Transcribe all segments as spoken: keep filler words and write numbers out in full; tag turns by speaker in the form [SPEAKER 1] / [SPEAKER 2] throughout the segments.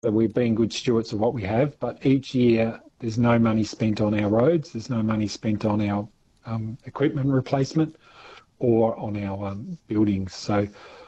[SPEAKER 1] We've been good stewards of what we have, but each year there's no money spent on our roads, there's no money spent on our um, equipment replacement or on our um, buildings. So,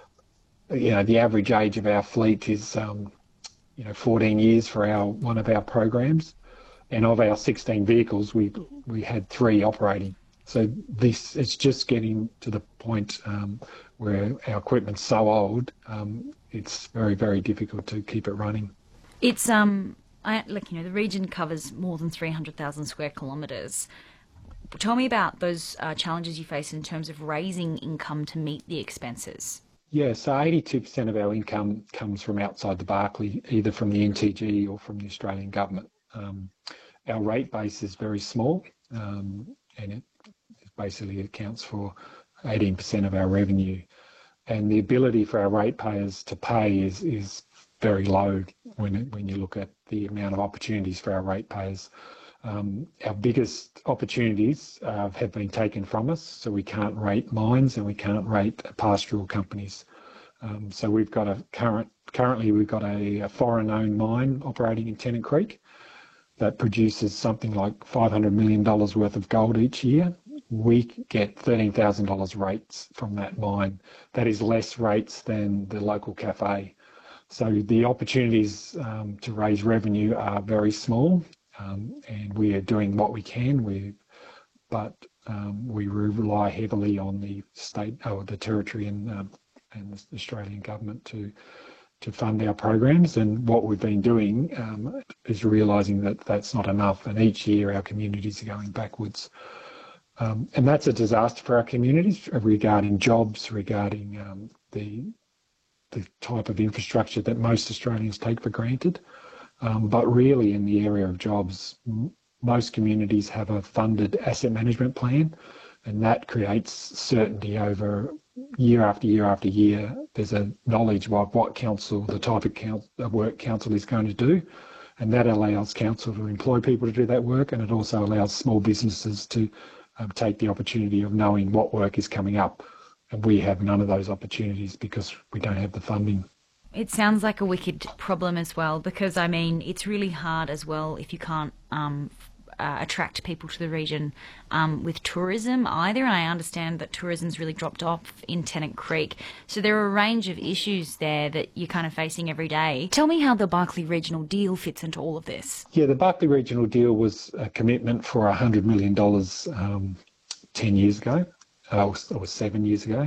[SPEAKER 1] you know, the average age of our fleet is, um, you know, fourteen years for our one of our programs, and of our sixteen vehicles, we we had three operating. So this it's just getting to the point um, where our equipment's so old, um, it's very very difficult to keep it running.
[SPEAKER 2] It's um, I, like you know, the region covers more than three hundred thousand square kilometres. Tell me about those uh, challenges you face in terms of raising income to meet the expenses.
[SPEAKER 1] Yeah, so eighty-two percent of our income comes from outside the Barkly, either from the N T G or from the Australian government. Um, our rate base is very small, um, and it basically accounts for eighteen percent of our revenue. And the ability for our ratepayers to pay is is very low when it, when you look at the amount of opportunities for our ratepayers. Um, our biggest opportunities uh, have been taken from us, so we can't rate mines and we can't rate pastoral companies. Um, so we've got a current, currently we've got a, a foreign-owned mine operating in Tennant Creek that produces something like five hundred million dollars worth of gold each year. We get thirteen thousand dollars rates from that mine. That is less rates than the local cafe. So the opportunities um, to raise revenue are very small, um, and we are doing what we can. We, but um, we rely heavily on the state or the territory and um, and the Australian government to to fund our programs. And what we've been doing um, is realising that that's not enough. And each year our communities are going backwards. Um, and that's a disaster for our communities regarding jobs, regarding um, the the type of infrastructure that most Australians take for granted. Um, but really in the area of jobs, m- most communities have a funded asset management plan, and that creates certainty over year after year after year. There's a knowledge of what council, the type of council, work council is going to do, and that allows council to employ people to do that work, and it also allows small businesses to um, take the opportunity of knowing what work is coming up. And we have none of those opportunities because we don't have the funding.
[SPEAKER 2] It sounds like a wicked problem as well, because I mean it's really hard as well if you can't um, uh, attract people to the region um, with tourism either. And I understand that tourism's really dropped off in Tennant Creek, so there are a range of issues there that you're kind of facing every day. Tell me how the Barkly Regional Deal fits into all of this.
[SPEAKER 1] Yeah, the Barkly Regional Deal was a commitment for one hundred million dollars um, ten years ago. Uh, it was seven years ago.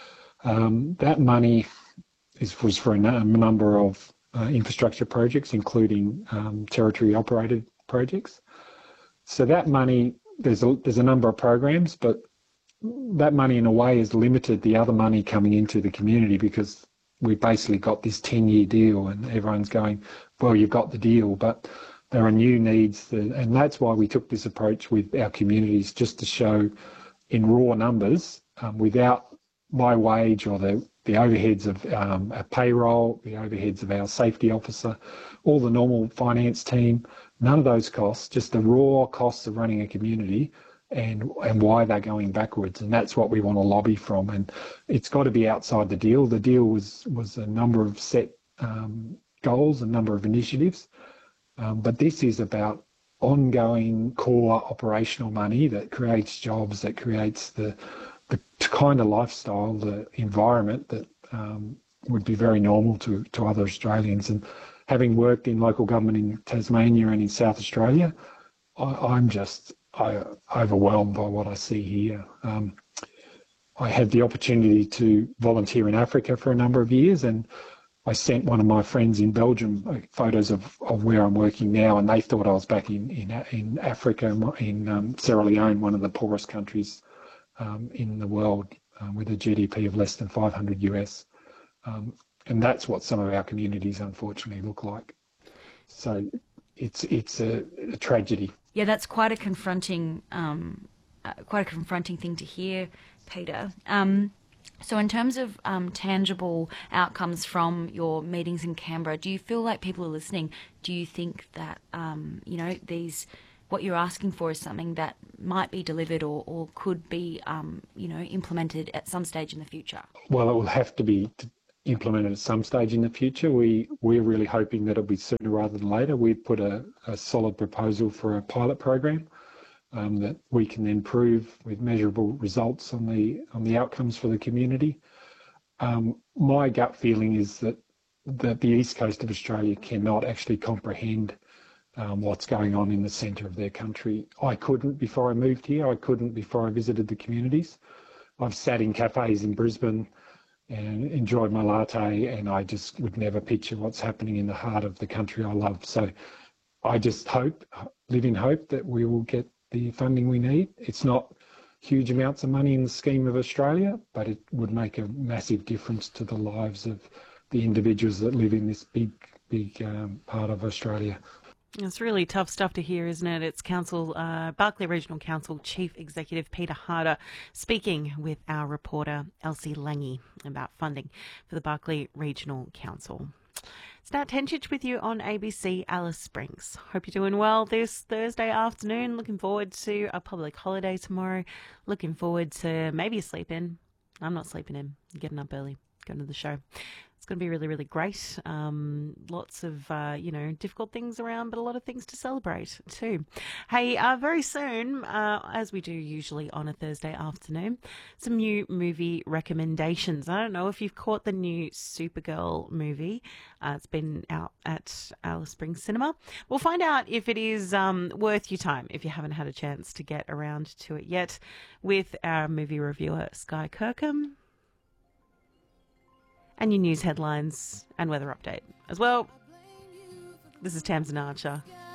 [SPEAKER 1] Um, that money is, was for a n- number of uh, infrastructure projects, including um, territory-operated projects. So that money, there's a, there's a number of programs, but that money in a way has limited the other money coming into the community because we've basically got this ten-year deal and everyone's going, well, you've got the deal, but there are new needs. That, and that's why we took this approach with our communities, just to show in raw numbers, um, without my wage or the, the overheads of um, a payroll, the overheads of our safety officer, all the normal finance team, none of those costs, just the raw costs of running a community and and why they're going backwards. And that's what we want to lobby from. And it's got to be outside the deal. The deal was, was a number of set um, goals, a number of initiatives, um, but this is about ongoing core operational money that creates jobs, that creates the the kind of lifestyle, the environment that um, would be very normal to, to other Australians. And having worked in local government in Tasmania and in South Australia, I, I'm just I, overwhelmed by what I see here. Um, I had the opportunity to volunteer in Africa for a number of years, and I sent one of my friends in Belgium photos of, of where I'm working now, and they thought I was back in, in, in Africa, in um, Sierra Leone, one of the poorest countries um, in the world, um, with a G D P of less than five hundred U S. Um, and that's what some of our communities unfortunately look like. So it's it's a, a tragedy.
[SPEAKER 2] Yeah, that's quite a confronting, um, uh, quite a confronting thing to hear, Peter. Um, So in terms of um, tangible outcomes from your meetings in Canberra, do you feel like people are listening? Do you think that, um, you know, these, what you're asking for is something that might be delivered or, or could be, um, you know, implemented at some stage in the future?
[SPEAKER 1] Well, it will have to be implemented at some stage in the future. We, we're really hoping that it'll be sooner rather than later. We've put a, a solid proposal for a pilot program um, that we can then prove with measurable results on the, on the outcomes for the community. Um, my gut feeling is that, that the east coast of Australia cannot actually comprehend um, what's going on in the centre of their country. I couldn't before I moved here. I couldn't before I visited the communities. I've sat in cafes in Brisbane and enjoyed my latte, and I just would never picture what's happening in the heart of the country I love. So I just hope, live in hope, that we will get the funding we need. It's not huge amounts of money in the scheme of Australia, but it would make a massive difference to the lives of the individuals that live in this big, big um, part of Australia.
[SPEAKER 3] It's really tough stuff to hear, isn't it? It's Council, uh, Barkly Regional Council Chief Executive Peter Harder speaking with our reporter Elsie Lange about funding for the Barkly Regional Council. It's Nat Tenchich with you on A B C Alice Springs. Hope you're doing well this Thursday afternoon. Looking forward to a public holiday tomorrow. Looking forward to maybe a sleep in. I'm not sleeping in. I'm getting up early, going to the show. It's going to be really, really great. Um, lots of, uh, you know, difficult things around, but a lot of things to celebrate too. Hey, uh, very soon, uh, as we do usually on a Thursday afternoon, some new movie recommendations. I don't know if you've caught the new Supergirl movie. Uh, it's been out at Alice Springs Cinema. We'll find out if it is um, worth your time if you haven't had a chance to get around to it yet with our movie reviewer, Sky Kirkham. And your news headlines and weather update as well. This is Tamsin Archer.